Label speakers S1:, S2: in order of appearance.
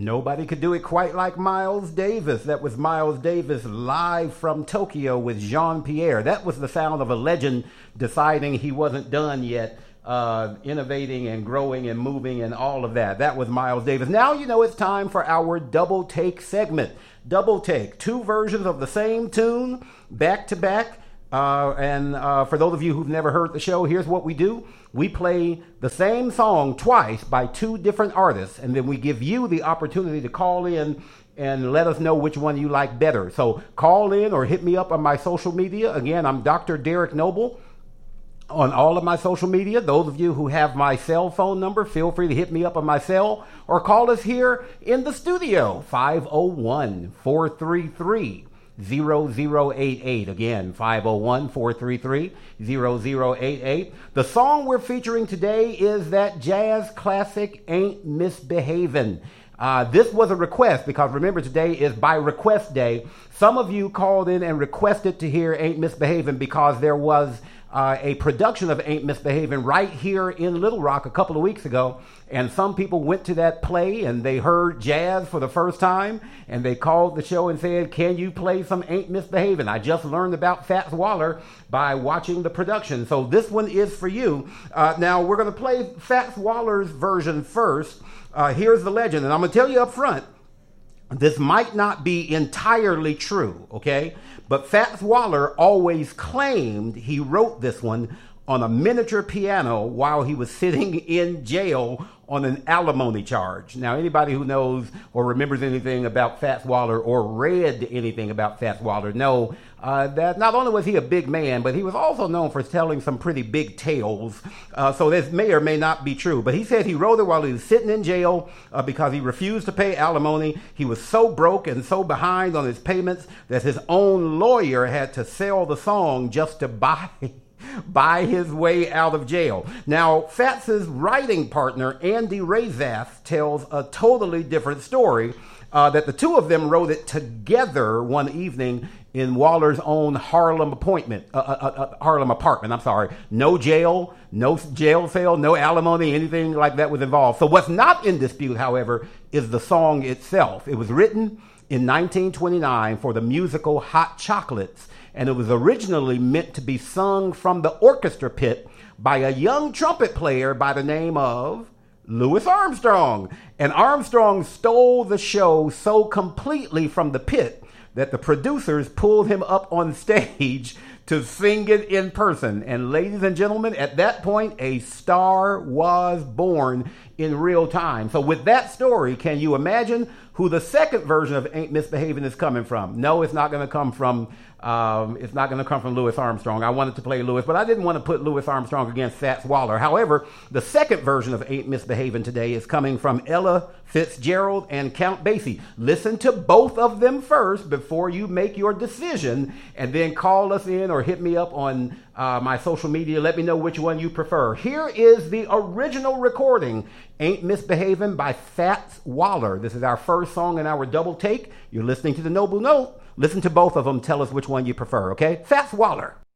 S1: Nobody could do it quite like Miles Davis. That was Miles Davis live from Tokyo with Jean-Pierre. That was the sound of a legend deciding he wasn't done yet, innovating and growing and moving and all of that. That was Miles Davis. Now you know it's time for our double take segment. Double take, two versions of the same tune, back to back. For those of you who've never heard the show, here's what we do. We play the same song twice by two different artists, and then we give you the opportunity to call in and let us know which one you like better. So call in or hit me up on my social media. Again, I'm Dr. Derek Noble on all of my social media. Those of you who have my cell phone number, feel free to hit me up on my cell or call us here in the studio, 501-433 0088. Again, 501-433-0088. The song we're featuring today is that jazz classic, Ain't Misbehavin'. This was a request because remember today is by request day. Some of you called in and requested to hear Ain't Misbehavin' because there was a production of Ain't Misbehavin' right here in Little Rock a couple of weeks ago. And some people went to that play and they heard jazz for the first time and they called the show and said, can you play some Ain't Misbehavin'? I just learned about Fats Waller by watching the production. So this one is for you. Now we're going to play Fats Waller's version first. Here's the legend. And I'm going to tell you up front, this might not be entirely true, okay? But Fats Waller always claimed he wrote this one on a miniature piano while he was sitting in jail on an alimony charge. Now, anybody who knows or remembers anything about Fats Waller or read anything about Fats Waller know that not only was he a big man, but he was also known for telling some pretty big tales. So this may or may not be true. But he said he wrote it while he was sitting in jail because he refused to pay alimony. He was so broke and so behind on his payments that his own lawyer had to sell the song just to buy his way out of jail. Now, Fats's writing partner, Andy Razath, tells a totally different story, that the two of them wrote it together one evening in Waller's own Harlem apartment. No jail, no jail cell, no alimony, anything like that was involved. So what's not in dispute, however, is the song itself. It was written in 1929 for the musical Hot Chocolates, and it was originally meant to be sung from the orchestra pit by a young trumpet player by the name of Louis Armstrong. And Armstrong stole the show so completely from the pit that the producers pulled him up on stage to sing it in person. And ladies and gentlemen, at that point, a star was born in real time. So with that story, can you imagine who the second version of Ain't Misbehavin' is coming from? No, it's not going to come from Louis Armstrong. I wanted to play Louis, but I didn't want to put Louis Armstrong against Fats Waller. However, the second version of Ain't Misbehavin' today is coming from Ella Fitzgerald and Count Basie. Listen to both of them first before you make your decision, and then call us in or hit me up on my social media. Let me know which one you prefer. Here is the original recording, Ain't Misbehavin' by Fats Waller. This is our first song in our double take. You're listening to the Noble Note. Listen to both of them. Tell us which one you prefer, okay? Fats Waller.